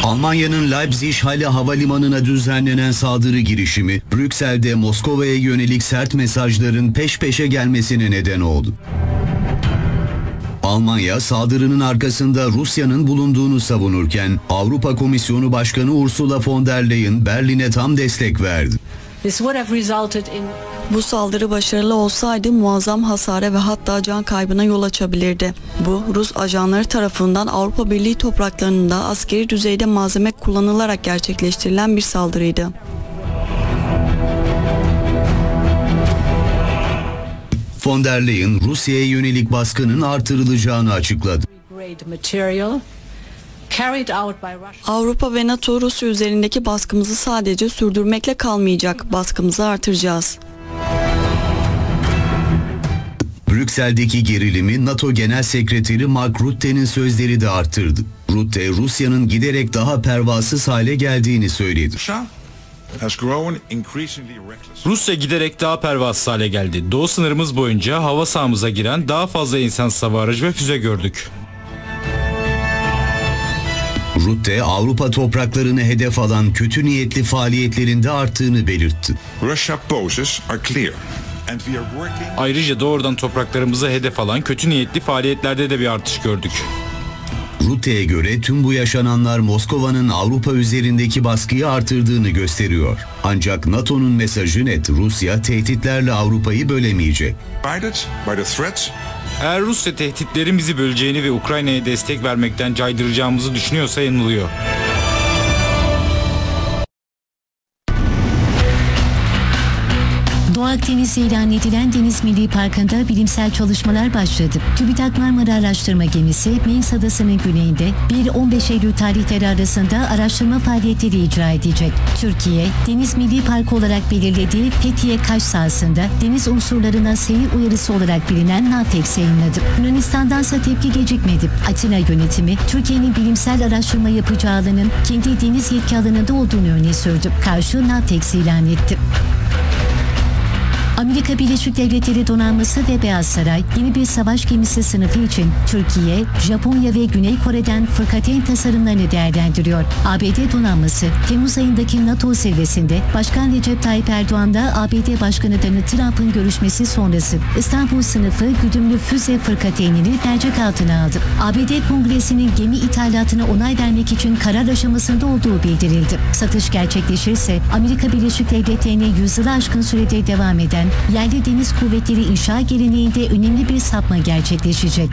Almanya'nın Leipzig-Halle havalimanına düzenlenen saldırı girişimi, Brüksel'de Moskova'ya yönelik sert mesajların peş peşe gelmesine neden oldu. Almanya, saldırının arkasında Rusya'nın bulunduğunu savunurken, Avrupa Komisyonu Başkanı Ursula von der Leyen Berlin'e tam destek verdi. Bu saldırı başarılı olsaydı muazzam hasara ve hatta can kaybına yol açabilirdi. Bu, Rus ajanları tarafından Avrupa Birliği topraklarında askeri düzeyde malzeme kullanılarak gerçekleştirilen bir saldırıydı. Von der Leyen, Rusya'ya yönelik baskının artırılacağını açıkladı. Avrupa ve NATO, Rusya üzerindeki baskımızı sadece sürdürmekle kalmayacak, baskımızı artıracağız. Brüksel'deki gerilimi NATO Genel Sekreteri Mark Rutte'nin sözleri de arttırdı. Rutte, Rusya'nın giderek daha pervasız hale geldiğini söyledi. Rusya giderek daha pervasız hale geldi. Doğu sınırımız boyunca hava sahamıza giren daha fazla insansız hava aracı ve füze gördük. Rutte, Avrupa topraklarını hedef alan kötü niyetli faaliyetlerinde arttığını belirtti. Ayrıca doğrudan topraklarımızı hedef alan kötü niyetli faaliyetlerde de bir artış gördük. Rutte'ye göre tüm bu yaşananlar Moskova'nın Avrupa üzerindeki baskıyı artırdığını gösteriyor. Ancak NATO'nun mesajı net: Rusya tehditlerle Avrupa'yı bölemeyecek. Eğer Rusya tehditlerimizi böleceğini ve Ukrayna'ya destek vermekten caydıracağımızı düşünüyorsa yanılıyor. Doğu Akdeniz'de ilan edilen Deniz Milli Parkı'nda bilimsel çalışmalar başladı. TÜBİTAK Marmara Araştırma Gemisi, Meis Adası'nın güneyinde 1-15 Eylül tarihleri arasında araştırma faaliyetleri icra edecek. Türkiye, Deniz Milli Parkı olarak belirlediği Fethiye Kaş sahasında deniz unsurlarına seyir uyarısı olarak bilinen NAVTEX yayınladı. Yunanistan'dansa tepki gecikmedi. Atina yönetimi, Türkiye'nin bilimsel araştırma yapacağı alanın kendi deniz yetki alanında olduğunu öne sürdü. Karşı NAVTEX ilan etti. Amerika Birleşik Devletleri Donanması ve Beyaz Saray yeni bir savaş gemisi sınıfı için Türkiye, Japonya ve Güney Kore'den fırkateyn tasarımlarını değerlendiriyor. ABD Donanması, Temmuz ayındaki NATO zirvesinde Başkan Recep Tayyip Erdoğan'la ABD Başkanı Donald Trump'ın görüşmesi sonrası İstanbul sınıfı güdümlü füze fırkateynini mercek altına aldı. ABD Kongresi'nin gemi ithalatına onay vermek için karar aşamasında olduğu bildirildi. Satış gerçekleşirse Amerika Birleşik Devletleri'ne yüzyılı aşkın süredir devam eden yerli deniz kuvvetleri inşa geleneğinde önemli bir sapma gerçekleşecek.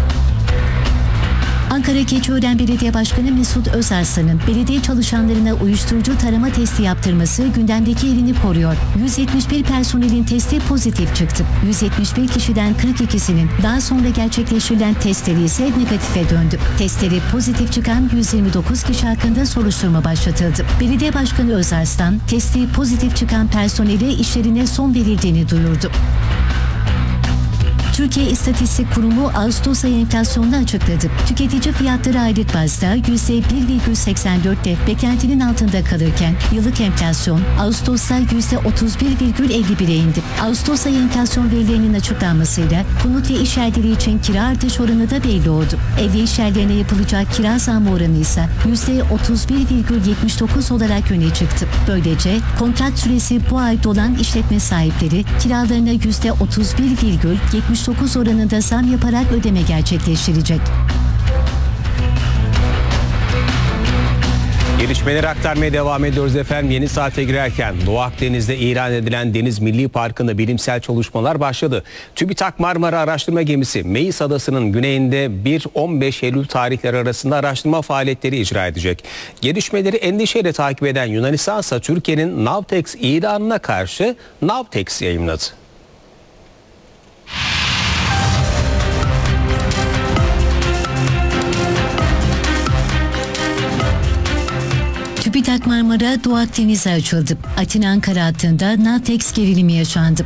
Ankara Keçiören Belediye Başkanı Mesut Özarslan'ın belediye çalışanlarına uyuşturucu tarama testi yaptırması gündemdeki yerini koruyor. 171 personelin testi pozitif çıktı. 171 kişiden 42'sinin daha sonra gerçekleştirilen testleri ise negatife döndü. Testleri pozitif çıkan 129 kişi hakkında soruşturma başlatıldı. Belediye Başkanı Özarslan, testi pozitif çıkan personele işlerine son verildiğini duyurdu. Türkiye İstatistik Kurumu Ağustos ayı enflasyonunu açıkladı. Tüketici fiyatları aylık bazda %1,84'te beklentinin altında kalırken yıllık enflasyon Ağustos'ta %31,51'e indi. Ağustos ayı enflasyon verilerinin açıklanmasıyla konut ve iş yerleri için kira artış oranı da belli oldu. Ev ve iş yerlerine yapılacak kira zammı oranı ise %31,79 olarak öne çıktı. Böylece kontrat süresi bu ay dolan işletme sahipleri kiralarına %31,79 oranında zam yaparak ödeme gerçekleştirecek. Gelişmeleri aktarmaya devam ediyoruz efendim. Yeni saate girerken Doğu Akdeniz'de ilan edilen Deniz Milli Parkı'nda bilimsel çalışmalar başladı. TÜBİTAK Marmara Araştırma Gemisi Meis Adası'nın güneyinde 1-15 Eylül tarihleri arasında araştırma faaliyetleri icra edecek. Gelişmeleri endişeyle takip eden Yunanistan ise Türkiye'nin NAVTEX ilanına karşı NAVTEX yayımladı. TÜBİTAK Marmara Doğu Akdeniz'e açıldı. Atina-Ankara hattında NAVTEX gerilimi yaşandı.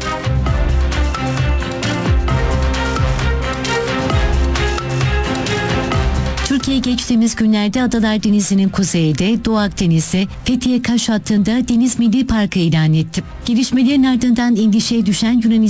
Türkiye geçtiğimiz günlerde Adalar Denizi'nin kuzeyinde Doğu Akdeniz'de Fethiye Kaş hattında Deniz Milli Parkı ilan etti. Gelişmelerin ardından endişeye düşen Yunanistan